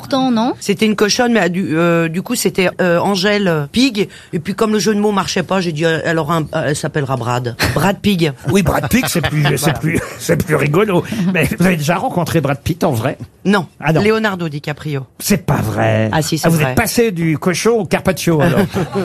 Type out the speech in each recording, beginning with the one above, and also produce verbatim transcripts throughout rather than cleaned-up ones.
pourtant, non? C'était une cochonne, mais du, euh, du coup, c'était euh, Angèle Pig. Et puis, comme le jeu de mots marchait pas, j'ai dit, alors, un, elle s'appellera Brad. Brad Pig. Oui, Brad Pitt, c'est plus, c'est plus, c'est plus rigolo. Mais vous avez déjà rencontré Brad Pitt en vrai? Non. Ah non. Leonardo DiCaprio. C'est pas vrai. Ah si, c'est ah, vous vrai. êtes passé du cochon au carpaccio, alors.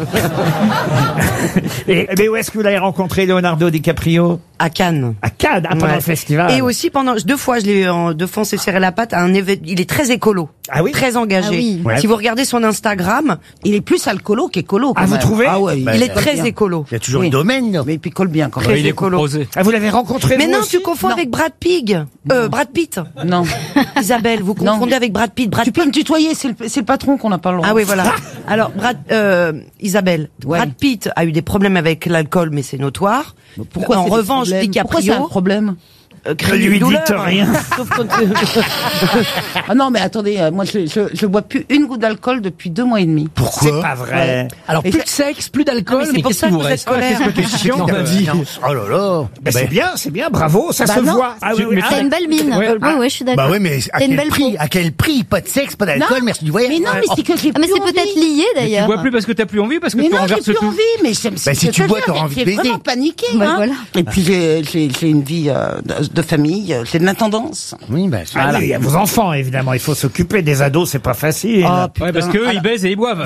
Et, mais où est-ce que vous l'avez rencontré, Leonardo DiCaprio? À Cannes. À Cannes, ah, pendant Ouais. le festival. Et aussi pendant deux fois, je l'ai en deux fois on s'est serré la patte à un événement. Il est très écolo. Ah oui? Très engagé. Ah oui. Ouais. Si vous regardez son Instagram, Il est plus alcoolo qu'écolo. Ah, vous trouvez? Ah ouais, il bah, est ça très bien. écolo. Il y a toujours Oui. une domaine, là. Mais il picole bien quand Très même. écolo. Ah, vous l'avez rencontré, Mais vous non, aussi? tu confonds Non. avec Brad Pig. Euh, Brad Pitt. Non. Isabelle, vous Non. confondez avec Brad Pitt. Brad Tu peux me tutoyer, c'est le, c'est le patron qu'on n'a pas le droit. Ah oui, voilà. Alors, Brad, euh, Isabelle, Ouais. Brad Pitt a eu des problèmes avec l'alcool, mais c'est notoire. Pourquoi En c'est des revanche, problèmes Pourquoi c'est un DiCaprio, problème euh, Ne crie lui de dites douleur. rien. Sauf quand- Ah non, mais attendez, euh, moi je, je, je bois plus une goutte d'alcool depuis deux mois et demi. C'est Pourquoi? pas vrai. Alors, Et plus je- de sexe, plus d'alcool, Ah, mais c'est mais pour qu'est-ce ça qui que vous vous reste? êtes colère. Qu'est-ce que t'es chiant dans la vie? Oh là là. Ben, c'est Ben, bien, c'est bien, bravo, ça Bah se non. voit. Ah oui, oui, Mais ah, T'as une belle mine. Ouais. Ouais, ouais, je suis d'accord. Bah ouais, mais à T'as une quel belle prix? peau. À quel prix? Pas de sexe, pas d'alcool, Non. merci du voyage. Mais non, mais c'est que j'ai Ah, mais plus c'est envie. peut-être lié Tu d'ailleurs. bois plus parce que t'as plus envie, parce que Mais tu non, j'ai renverses plus tout. envie, mais c'est, c'est Bah, si ce tu que bois, je veux, t'auras mais envie j'ai de baiser. vraiment paniqué, Bah, hein. voilà. Et puis j'ai, j'ai, j'ai une vie euh, de, de famille, euh, j'ai de l'intendance. Oui, bah, c'est- Ah oui, il y a vos enfants, évidemment. Il faut s'occuper des ados, c'est pas facile. Oh, putain. Ouais, parce qu'eux, ils baisent et ils boivent.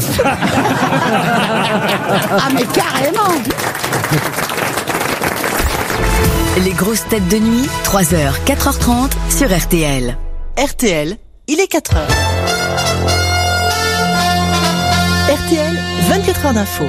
Ah mais carrément. Les grosses têtes de nuit, trois heures, quatre heures trente sur R T L. R T L, il est quatre heures. R T L, vingt-quatre heures d'info.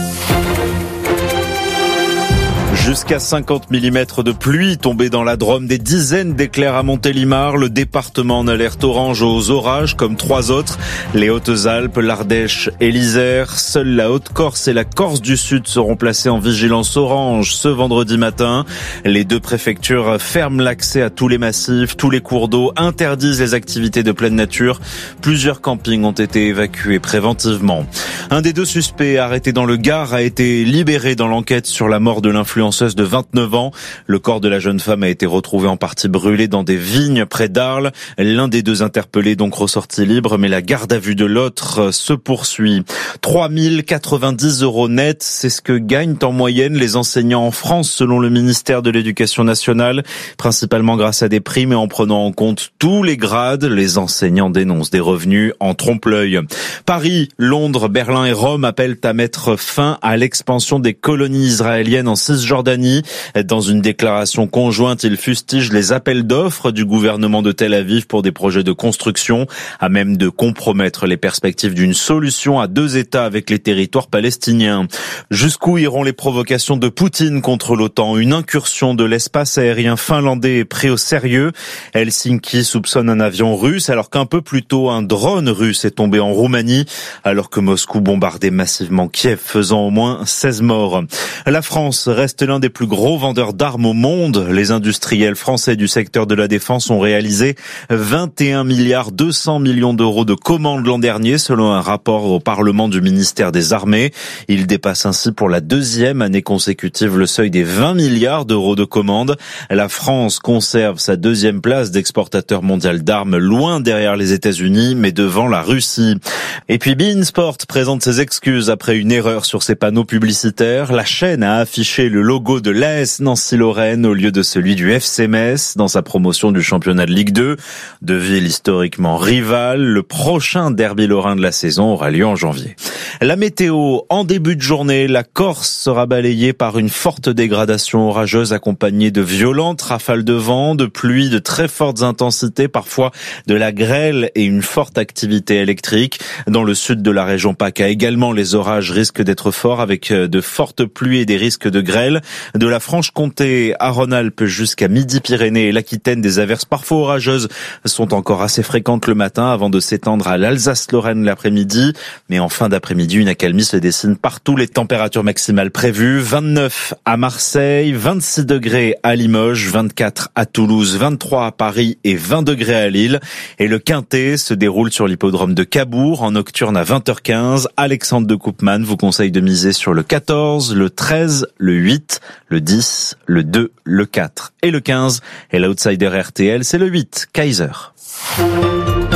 Jusqu'à cinquante millimètres de pluie tombée dans la Drôme, des dizaines d'éclairs à Montélimar, le département en alerte orange aux orages comme trois autres, les Hautes-Alpes, l'Ardèche et l'Isère. Seule la Haute-Corse et la Corse du Sud seront placées en vigilance orange ce vendredi matin. Les deux préfectures ferment l'accès à tous les massifs, tous les cours d'eau, interdisent les activités de pleine nature. Plusieurs campings ont été évacués préventivement. Un des deux suspects arrêtés dans le Gard a été libéré dans l'enquête sur la mort de l'influenceuse de vingt-neuf ans. Le corps de la jeune femme a été retrouvé en partie brûlé dans des vignes près d'Arles. L'un des deux interpellés donc ressorti libre, mais la garde à vue de l'autre se poursuit. trois mille quatre-vingt-dix euros net, c'est ce que gagnent en moyenne les enseignants en France selon le ministère de l'Éducation nationale, principalement grâce à des primes et en prenant en compte tous les grades. Les enseignants dénoncent des revenus en trompe-l'œil. Paris, Londres, Berlin et Rome appellent à mettre fin à l'expansion des colonies israéliennes en Cisjordanie. Dans une déclaration conjointe, ils fustigent les appels d'offres du gouvernement de Tel Aviv pour des projets de construction à même de compromettre les perspectives d'une solution à deux États avec les territoires palestiniens. Jusqu'où iront les provocations de Poutine contre l'OTAN? Une incursion de l'espace aérien finlandais est pris au sérieux. Helsinki soupçonne un avion russe alors qu'un peu plus tôt un drone russe est tombé en Roumanie alors que Moscou bombardait massivement Kiev, faisant au moins seize morts. La France reste l'un des plus gros vendeurs d'armes au monde. Les industriels français du secteur de la défense ont réalisé vingt et un milliards deux cents millions d'euros de commandes l'an dernier, selon un rapport au Parlement du ministère des Armées. Il dépasse ainsi pour la deuxième année consécutive le seuil des vingt milliards d'euros de commandes. La France conserve sa deuxième place d'exportateur mondial d'armes, loin derrière les États-Unis, mais devant la Russie. Et puis beIN Sport présente ses excuses après une erreur sur ses panneaux publicitaires. La chaîne a affiché le logo de l'A S Nancy-Lorraine au lieu de celui du F C Metz dans sa promotion du championnat de Ligue deux. Deux villes historiquement rivales, le prochain derby lorrain de la saison aura lieu en janvier. La météo, en début de journée, la Corse sera balayée par une forte dégradation orageuse accompagnée de violentes rafales de vent, de pluie de très fortes intensités, parfois de la grêle et une forte activité électrique. Dans le sud de la région PACA également, les orages risquent d'être forts avec de fortes pluies et des risques de grêle. De la Franche-Comté à Rhône-Alpes jusqu'à Midi-Pyrénées et l'Aquitaine, des averses parfois orageuses sont encore assez fréquentes le matin avant de s'étendre à l'Alsace-Lorraine l'après-midi. Mais en fin d'après-midi, une accalmie se dessine partout. Les températures maximales prévues, vingt-neuf à Marseille, vingt-six degrés à Limoges, vingt-quatre à Toulouse, vingt-trois à Paris et vingt degrés à Lille. Et le Quintet se déroule sur l'hippodrome de Cabourg en nocturne à vingt heures quinze. Alexandre de Koopman vous conseille de miser sur le quatorze, le treize, le huit, le dix, le deux, le quatre et le quinze. Et l'outsider R T L, c'est le huit, Kaiser.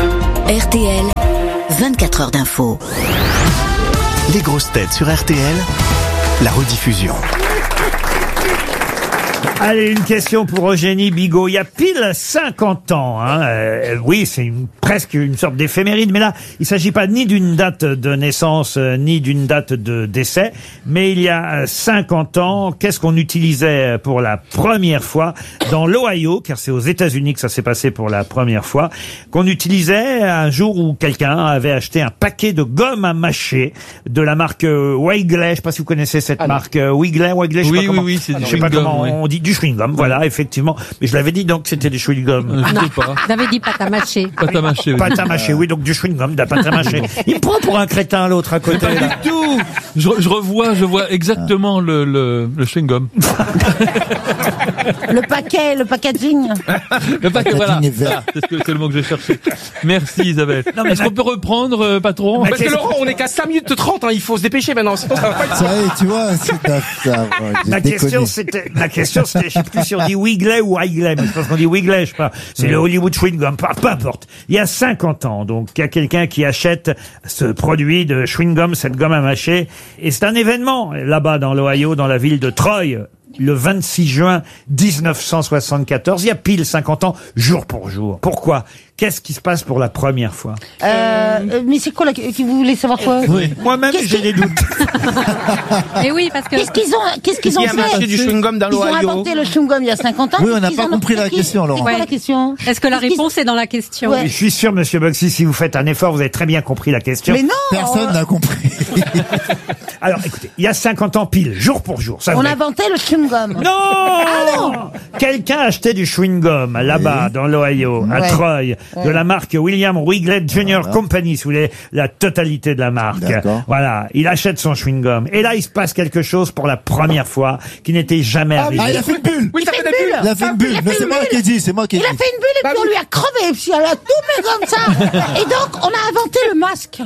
R T L, vingt-quatre heures d'info. Les grosses têtes sur R T L, la rediffusion. Allez, une question pour Eugénie Bigot. Il y a pile cinquante ans, hein, euh, oui, c'est une, presque une sorte d'éphéméride, mais là, il ne s'agit pas ni d'une date de naissance, euh, ni d'une date de décès, mais il y a euh, cinquante ans, qu'est-ce qu'on utilisait pour la première fois dans l'Ohio, car c'est aux États-Unis que ça s'est passé pour la première fois, qu'on utilisait un jour où quelqu'un avait acheté un paquet de gomme à mâcher de la marque euh, Wigley. Je sais pas si vous connaissez cette Ah, marque euh, Wigley, Wigley, je sais Oui, pas oui, comment, oui, c'est du je sais pas chewing-gum, comment oui. on dit du chewing-gum, voilà, effectivement. Mais je l'avais dit donc c'était du chewing-gum. Euh, Je sais pas. Vous avez dit pâte à mâcher. Pâte à mâcher, oui. Pâte à mâcher, oui, donc du chewing-gum, de la pâte à mâcher. Il me prend pour un crétin, l'autre à côté. Pas là. du tout. Je, je revois, je vois exactement le, le, le chewing-gum. Le paquet, le packaging. Le paquet, voilà. est vert. Ah, c'est ce que- c'est le mot que j'ai cherché. Merci Isabelle. Non, mais Est-ce ma- qu'on peut reprendre, euh, patron? Ma Parce que question- Laurent, on est qu'à cinq minutes trente, hein, il faut se dépêcher maintenant, sinon ça va pas être... Ça y est, tu vois, c'est ta, ça, ouais, j'ai Ma déconné. question, c'était, ma question, c'était, je sais plus si on dit Wigley ou Wigley, mais je pense qu'on dit Wigley, je sais pas. C'est le Hollywood chewing gum, peu, peu importe. Il y a cinquante ans, donc, il y a quelqu'un qui achète ce produit de chewing gum, cette gomme à mâcher, et c'est un événement, là-bas, dans l'Ohio, dans la ville de Troy, le vingt-six juin mille neuf cent soixante-quatorze, il y a pile cinquante ans, jour pour jour. Pourquoi? Qu'est-ce qui se passe pour la première fois? Euh, euh, mais c'est quoi là? que- Vous voulez savoir quoi? Moi-même, Qu'est-ce j'ai qui- des doutes. Et oui, parce que Qu'est-ce qu'ils ont, qu'est-ce qu'ils ont Qui a mâché fait? du chewing-gum dans Ils ont l'Ohio? inventé le chewing-gum il y a cinquante ans. Oui, on n'a Qu'est-ce pas qu'ils en ont compris la fait? question, Laurent. C'est quoi Ouais. la question? est-ce que la Qu'est-ce qu'ils- réponse est dans la question? Ouais. Je suis sûr, monsieur Boxy, si vous faites un effort, vous avez très bien compris la question. Mais non! Personne n'a compris. Alors, écoutez, il y a cinquante ans pile, jour pour jour. Ça, On vous a l'avez- inventé le chewing-gum. Non, Quelqu'un achetait du chewing-gum là-bas, dans l'Ohio, à Ouais. Troy, de la marque William Wrigley Junior Voilà. Company, si vous voulez, la totalité de la marque. D'accord. Voilà, il achète son chewing-gum. Et là, il se passe quelque chose pour la première fois qui n'était jamais arrivé. Ah, il a fait une bulle. Oui, ça fait des bulle. bulles. Il a fait une bulle. il a Mais fait c'est une moi bulle. qui ai dit, c'est moi qui ai Il a dit. fait une bulle et puis on lui a crevé, puis elle a tout mis comme ça. Et donc, on a inventé le masque.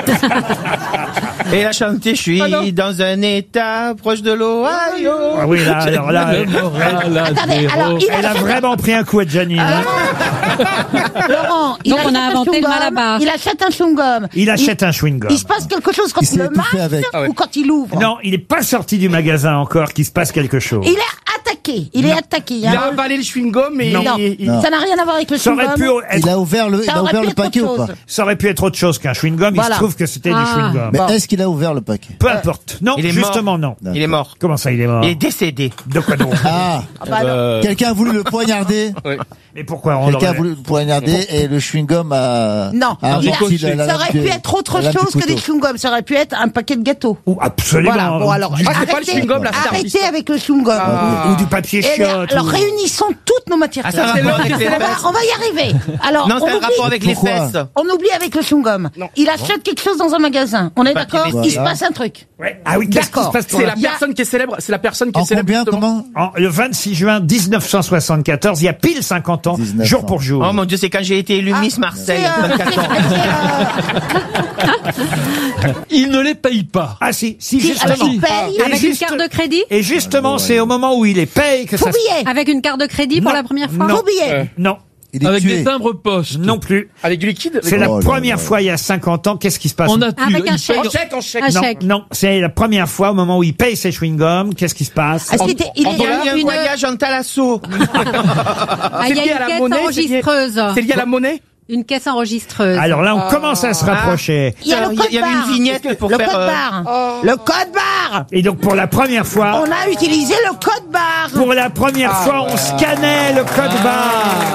Et il a chanté, je suis dans un état proche de l'Ohio. Ah oui, là, alors là, Le elle, moral à Attendez, zéro. alors, il elle a achète- vraiment pris un coup à Janine. hein. Laurent, il Donc, on achète a un inventé le chewing-gum, malabar. Il achète un chewing-gum. Il achète un chewing-gum. Il se passe quelque chose quand Il il, s'est le étouffé masque avec. Ah ouais. ou quand il ouvre. Non, il n'est pas sorti du magasin encore qu'il se passe quelque chose. Il est attaqué. Il est attaqué. Il a avalé le chewing-gum et... Non. il- il- Non. Ça n'a rien à voir avec le Ça aurait chewing-gum. pu être, Il a ouvert le, il Ça a aurait ouvert pu le être autre paquet ou chose. pas? ça aurait pu être autre chose qu'un chewing-gum. Il Voilà. se trouve que c'était du Ah. chewing-gum. Mais Bon. est-ce qu'il a ouvert le paquet? Peu importe. Non, Il est mort. justement non. Il est mort. Comment ça, il est mort? Il est décédé. De quoi donc? Ah, Ah bah non. quelqu'un a voulu le poignarder. Mais pourquoi on Quelqu'un a l'aurait- voulu le poignarder et le chewing-gum a. Non, a il a- réussi la- la- ça aurait la- pu être autre la- la chose que couteau. des chewing-gums. Ça aurait pu être un paquet de gâteaux. Ou absolument. Voilà. Bon alors, Ah, c'est pas le arrêtez, chewing-gum, la star arrêtez d'histoire. avec le chewing-gum. Ah. Ou du papier Eh bien, chiotte. alors ou- réunissons toutes nos matières. Ah, ça premières. va avec les on, va, fesses. on va y arriver. Alors, Non, on c'est un oublie, rapport avec les Pourquoi fesses. on oublie avec le chewing-gum. Non. Il achète quelque chose dans un magasin. On est Pas d'accord? qu'il est- Il se Voilà. passe un truc. Ouais. Ah oui, qu'est-ce qui se D'accord. passe pour C'est la... la personne qui est célèbre, c'est la personne qui est En célèbre. combien, justement. comment? En- le vingt-six juin mille neuf cent soixante-quatorze, il y a pile cinquante ans, dix-neuf jour ans. pour jour. Oh mon Dieu, c'est quand j'ai été élu Miss Marseille, C'est, euh, vingt-quatre ans. c'est, euh, Il ne les paye pas. Ah si, si, si, justement. alors il paye. Et Avec une juste- carte de crédit? Et justement, c'est au moment où il les paye que Faux ça se... billet. Avec une carte de crédit pour Non. la première fois? Non. Faux billet. Non, Il est Avec tué. des timbres poste. non plus. Avec du liquide. C'est la Oh là première là. fois il y a cinquante ans, qu'est-ce qui se passe? On a pu. Avec un il chèque. paye- En chèque, en chèque. Un Non, chèque. non, c'est la première fois au moment où il paye ses chewing-gums, qu'est-ce qui se passe? Ah, c'était- il En est- gagne un une- voyage en Thalasso. Ah, il y lié a à la une caisse monnaie, c'est lié- enregistreuse. C'est lié à la monnaie. Une caisse enregistreuse. Alors là, on commence à se rapprocher. Il y a le Il y code avait barre. une vignette pour le faire, code euh, barre. Le code barre. Et donc pour la première fois, On a utilisé le code barre. pour la première fois, on scannait le code barre.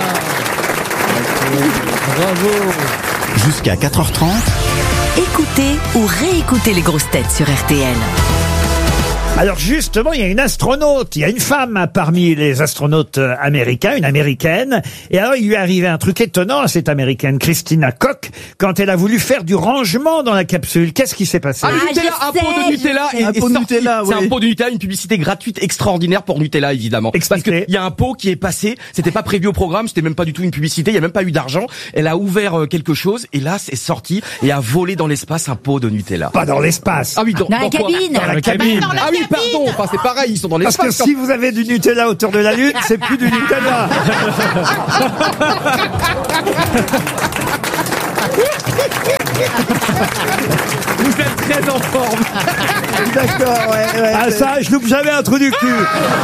Jusqu'à quatre heures trente, Écoutez ou réécoutez les grosses têtes sur R T L. Alors justement, il y a une astronaute, il y a une femme parmi les astronautes euh, américains, une américaine. Et alors, il lui est arrivé un truc étonnant à cette américaine, Christina Koch, quand elle a voulu faire du rangement dans la capsule. Qu'est-ce qui s'est passé? Ah, le Ah, Nutella, je un pot sais, de Nutella je est, sais. est Un pot de sorti. Nutella, C'est oui. un pot de Nutella, une publicité gratuite extraordinaire pour Nutella, évidemment. Parce Expliquez. qu'il y a un pot qui est passé, c'était pas prévu au programme, c'était même pas du tout une publicité, il y a même pas eu d'argent. Elle a ouvert euh, quelque chose et là, c'est sorti et a volé dans l'espace un pot de Nutella. Pas dans l'espace. Ah oui, dans, Dans la dans quoi cabine. Dans la cabine. Ah oui, pardon, enfin c'est pareil, ils sont dans Parce l'espace. que si vous avez du Nutella autour de la Lune, c'est plus du Nutella. Vous êtes très en forme. D'accord, ouais, ouais. Ah ça, je loupe jamais un trou du cul.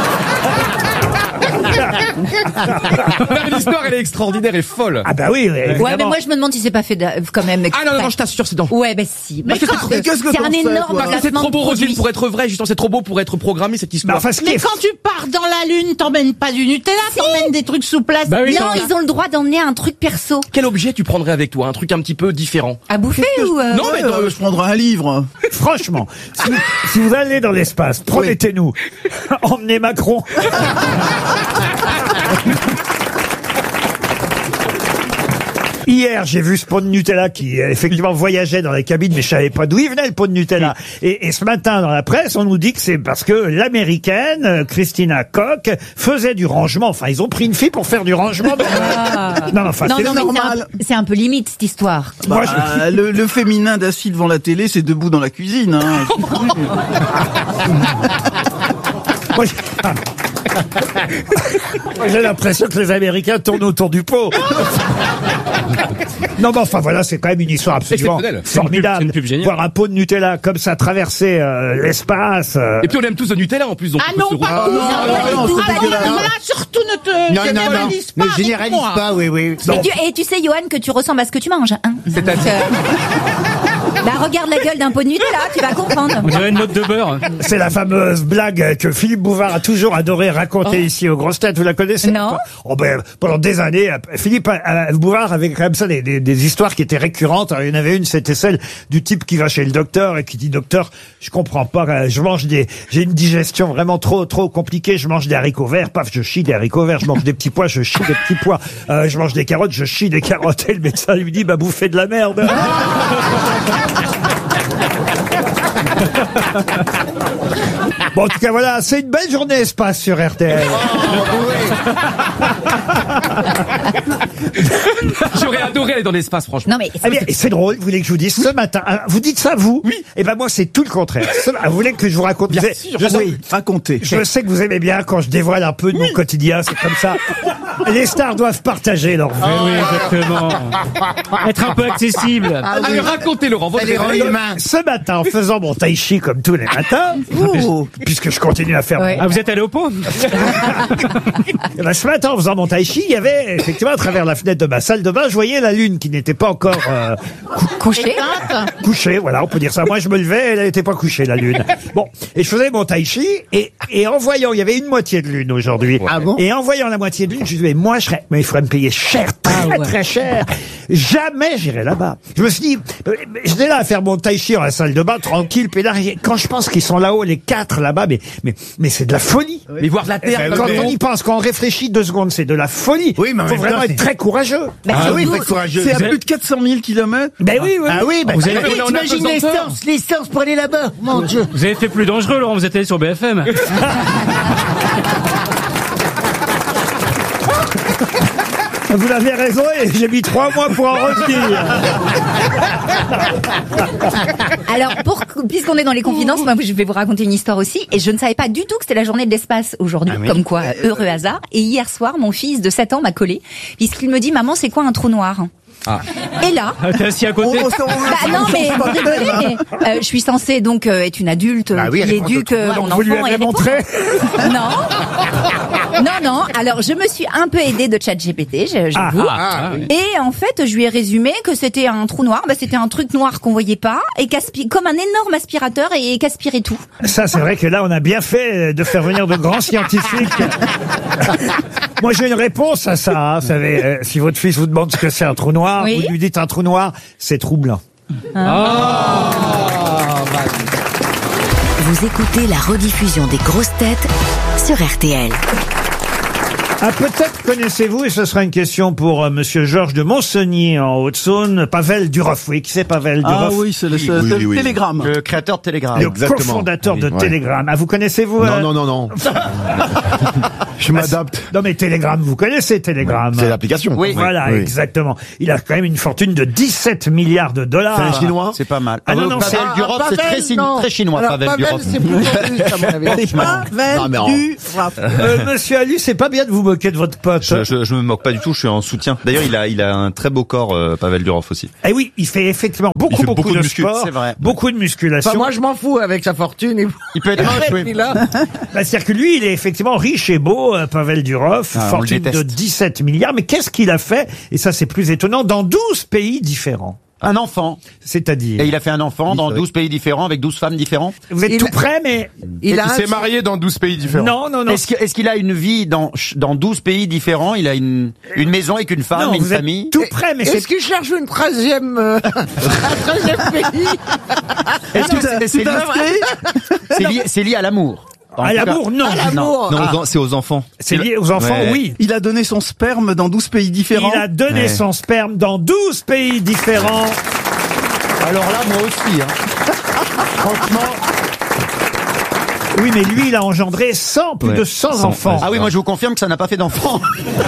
L'histoire, elle est extraordinaire et folle. Ah bah oui, oui, Ouais, évidemment. mais moi je me demande si c'est pas fait d'a- quand même. Ah non, non, non, je t'assure, c'est dans. Ouais, bah si. Parce que c'est trop- c'est qu'est-ce que c'est t'en un sais, énorme toi Parce que c'est placement trop de beau, Roselyne, produit. pour être vrai. Justement, c'est trop beau pour être programmé, cette Mais histoire. enfin, ce qui Mais est quand tu pars dans la Lune, t'emmènes pas du Nutella, t'emmènes des trucs sous place. Bah oui, Non, ils ont le droit d'emmener un truc perso. Quel objet tu prendrais avec toi? Un truc un petit peu différent. À bouffer ou euh... Non, mais Ouais, dans- euh, je prendrai un livre. franchement, si, si vous allez dans l'espace, promettez-nous, emmenez Macron. Hier, j'ai vu ce pot de Nutella qui, euh, effectivement, voyageait dans la cabine, mais je savais pas d'où il venait, le pot de Nutella. Et, et ce matin, dans la presse, on nous dit que c'est parce que l'américaine, euh, Christina Koch, faisait du rangement. Enfin, ils ont pris une fille pour faire du rangement. Dans le- Non, enfin, Non, c'est non, mais c'est normal. un, c'est un peu limite cette histoire. Moi, Bah, je- euh, le, le féminin d'assis devant la télé, c'est debout dans la cuisine. Hein. Moi, j'ai- Moi, j'ai l'impression que les Américains tournent autour du pot. Non, mais enfin, voilà, c'est quand même une histoire absolument Exceptionnelle. C'est une pub- formidable. c'est une pub géniale. Voir un pot de Nutella comme ça traverser euh, l'espace. euh, Et puis on aime tous le Nutella en plus. Donc Ah on peut se non, pas rouler. tous. non, Ah, non, pas non, du tout. c'est Ah, dégueulasse. voilà, surtout ne te Non, non, non. généralise pas. Ne généralise avec moi. pas, oui, oui. Et tu, et tu sais, Johan, que tu ressembles à ce que tu manges. Hein. C'est-à-dire Euh, Bah regarde la gueule d'un pot de Nutella, tu vas comprendre. On dirait une note de beurre. C'est la fameuse blague que Philippe Bouvard a toujours adoré raconter ici aux grosses têtes. Vous la connaissez? Non. Oh ben, pendant des années, Philippe euh, Bouvard avait quand même ça des, des, des histoires qui étaient récurrentes. Alors, il y en avait une, c'était celle du type qui va chez le docteur et qui dit: docteur, je comprends pas, euh, je mange des, j'ai une digestion vraiment trop trop compliquée. Je mange des haricots verts, paf, je chie des haricots verts. Je mange des petits pois, je chie des petits pois. Euh, je mange des carottes, je chie des carottes. Et le médecin lui dit: bah bouffez de la merde. Bon, en tout cas, voilà, c'est une belle journée espace sur R T L. J'aurais adoré aller dans l'espace, franchement. Non mais Eh bien, et c'est drôle, vous voulez que je vous dise ce matin, hein, vous dites ça vous? Oui. Eh ben moi c'est tout le contraire. Ce- ah, vous voulez que je vous raconte? Bien vous avez- sûr, je, sais, Oui, racontez. je sais que vous aimez bien quand je dévoile un peu de mon quotidien, c'est comme ça. Les stars doivent partager leur vie. Oui, exactement. Être un peu accessible. Allez, racontez, Laurent, votre Elle est réveil. humain. Ce matin, en faisant mon tai chi comme tous les matins, puisque je continue à faire Ouais. Ah, vous êtes allé au pot? Eh ben, ce matin, en faisant mon tai chi, il y avait effectivement à travers la fenêtre de ma salle de bain, je voyais la lune qui n'était pas encore euh, couché. couchée. Voilà, on peut dire ça. Moi, je me levais, elle n'était pas couchée, la lune. Bon, et je faisais mon tai chi, et, et en voyant, il y avait une moitié de lune aujourd'hui. Ah bon? Et en voyant la moitié de lune, je me disais, mais moi, je serais, mais il faudrait me payer cher, très, très cher. Jamais j'irai là-bas. Je me suis dit, euh, j'étais là à faire mon tai chi dans la salle de bain, tranquille, puis là, quand je pense qu'ils sont là-haut, les quatre là-bas, mais, mais, mais c'est de la folie. Mais voir de la terre. Quand comme on y pense, quand on réfléchit deux secondes, c'est de la folie. Oui, mais en faut même vraiment temps, être c'est- très courageux. Bah, Ah c'est oui, d'où- faut être courageux. C'est à Vous êtes- plus de quatre cent mille kilomètres. Ben oui, oui. Ah oui, bah, Vous avez- oui, on est en t'imagines apesanteur. l'essence, l'essence pour aller là-bas. Mon Dieu. Vous avez fait plus dangereux, Laurent. Vous êtes allé sur B F M. Vous avez raison et j'ai mis trois mois pour en revenir. Alors, pour, puisqu'on est dans les confidences, moi, je vais vous raconter une histoire aussi. Et je ne savais pas du tout que c'était la journée de l'espace aujourd'hui. Ah oui. Comme quoi, heureux hasard. Et hier soir, mon fils de sept ans m'a collé. Puisqu'il me dit, maman, c'est quoi un trou noir? Ah. Et là, Ah, t'es assis à côté. On- on- on- bah non mais vous rigolez, mais euh, je suis censée donc euh, être une adulte Bah oui, qui elle prend éduque le euh, trou mon Vous lui enfant et avez répond. montré? Non, non, non. Alors je me suis un peu aidée de ChatGPT, je- Ah, j'avoue. Ah, oui. Et en fait, je lui ai résumé que c'était un trou noir, bah c'était un truc noir qu'on voyait pas et qu'aspi- comme un énorme aspirateur et qu'aspirait tout. Ça, c'est vrai que là, on a bien fait de faire venir de grands scientifiques. Moi, j'ai une réponse à ça. Hein. Vous savez, euh, si votre fils vous demande ce que c'est un trou noir, Oui. vous lui dites un trou noir, c'est troublant. Vous écoutez la rediffusion des grosses têtes sur R T L. Ah, peut-être connaissez-vous, et ce sera une question pour euh, Monsieur Georges de Montseny en Haute-Saône, Pavel Durov. Oui, qui c'est Pavel Durov? Ah oui, c'est le, c'est Oui, le oui. télégramme. Le créateur de Telegram. Le cofondateur de Ouais. Telegram. Ah, vous connaissez-vous? euh, Non, non, non, non. Je m'adapte. Non, mais Telegram, vous connaissez Telegram? C'est l'application. Oui. Voilà, Oui. exactement. Il a quand même une fortune de dix-sept milliards de dollars. C'est un Chinois. C'est pas mal. Ah non, non, c'est... Pavel Durov, c'est très, sin- non. très chinois, Alors, Pavel Pavel, Durov. c'est plutôt russe, à mon avis. Non, mais Pavel en- Durov. Euh, monsieur Ali, c'est pas bien de vous moquez de votre pote. Je, je, je me moque pas du tout, je suis en soutien. D'ailleurs, il a, il a un très beau corps, euh, Pavel Durov aussi. Eh oui, il fait effectivement beaucoup, Il fait beaucoup, beaucoup de, de muscu, sport, c'est vrai. beaucoup de musculation. Enfin, moi, je m'en fous avec sa fortune. Il, Il peut être moche, oui. là. Bah, c'est-à-dire que lui, il est effectivement riche et beau, euh, Pavel Durov, Ah, on le fortune de déteste. dix-sept milliards. Mais qu'est-ce qu'il a fait? Et ça, c'est plus étonnant, dans douze pays différents. Un enfant. C'est-à-dire. Et il a fait un enfant dans douze pays différents avec douze femmes différentes. Vous êtes Il tout a- près, mais Il Il a un- s'est marié dans douze pays différents. non, non, non. Est-ce que- est-ce qu'il a une vie dans, dans douze pays différents? Il a une, une maison avec une femme, Non, une vous êtes famille. tout près, mais c'est Est-ce qu'il cherche une treizième, euh, un treizième pays? Est-ce que c'est c'est lié, c'est lié, c'est lié à l'amour? En à tout cas- l'amour, non. À l'amour. Non, Ah. aux en- c'est aux enfants. C'est lié aux enfants, Ouais. oui. Il a donné son sperme dans douze pays différents. Il a donné Ouais. son sperme dans douze pays différents. Alors là, moi aussi. Hein. Franchement. Oui, mais lui, il a engendré cent, plus Ouais. de cent cent, enfants. ouais. Ah oui, moi je vous confirme que ça n'a pas fait d'enfants.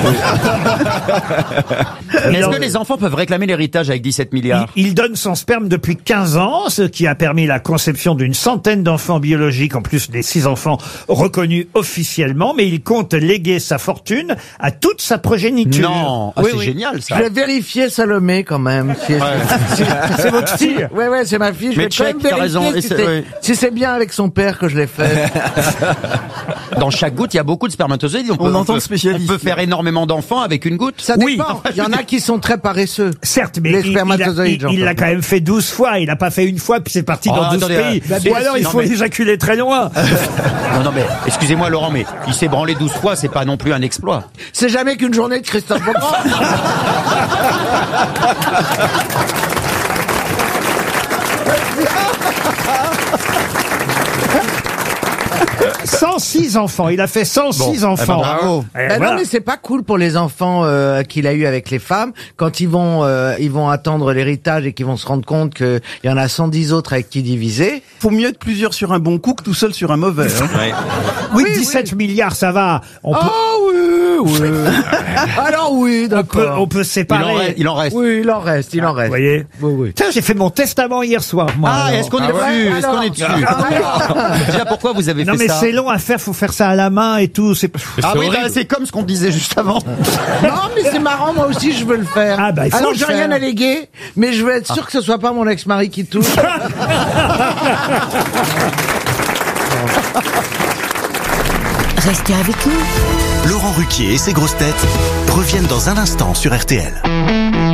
Est-ce Non. que les enfants peuvent réclamer l'héritage avec dix-sept milliards? Il, il donne son sperme depuis quinze ans, ce qui a permis la conception d'une centaine d'enfants biologiques, en plus des six enfants reconnus officiellement, mais il compte léguer sa fortune à toute sa progéniture. Non, ah, Oui, c'est oui. génial ça. Je vais vérifier Salomé quand même. Si C'est votre fille. Ouais, ouais, c'est ma fille. Je Mais vais quand check, même t'as vérifier raison, et si c'est- c'est ouais. si c'est bien avec son père que je l'ai fait. Dans chaque goutte, il y a beaucoup de spermatozoïdes. On, peut, On entend peut- le spécialiste. on peut faire énormément d'enfants avec une goutte. Ça Oui. dépend. Il y en a qui sont très paresseux. Certes, mais Les il- il, a- spermatozoïdes, il- il l'a j'entends. quand même fait douze fois. Il n'a pas fait une fois, puis c'est parti Oh, dans douze attendez, pays. euh, Ou alors, il non, faut mais- éjaculer très loin. Non, non, mais excusez-moi Laurent, mais il s'est branlé douze fois, c'est pas non plus un exploit. C'est jamais qu'une journée de Christophe Beaugrand. cent six enfants. Il a fait cent six Bon, enfants. eh ben, bravo. Eh, Ben voilà. non, mais c'est pas cool pour les enfants euh, qu'il a eu avec les femmes quand ils vont euh, ils vont attendre l'héritage et qu'ils vont se rendre compte qu'il y en a cent dix autres avec qui diviser. Faut mieux être plusieurs sur un bon coup que tout seul sur un mauvais. hein. Ouais. Oui, dix-sept milliards, ça va. On peut, Oh oui, oui. Alors oui, on peut, d'accord. on peut se Il en, séparer. reste, il en reste. Oui, il en reste, il en Vous reste. voyez. Oui, oui. Tiens, j'ai fait mon testament hier soir, moi. Ah, alors. est-ce qu'on est Ah ouais, dessus? Est-ce qu'on est dessus? alors. Déjà, pourquoi vous avez Non, fait mais ça? c'est long à faire. Faut faire ça à la main et tout. C'est. Ah oui, horrible. bah, c'est comme ce qu'on disait juste avant. Non, mais c'est marrant, moi aussi je veux le faire. Ah, bah, il faut Alors le j'ai faire. rien à léguer, mais je veux être sûr que ce soit pas mon ex-mari qui touche. Restez avec nous. Laurent Ruquier et ses grosses têtes reviennent dans un instant sur R T L.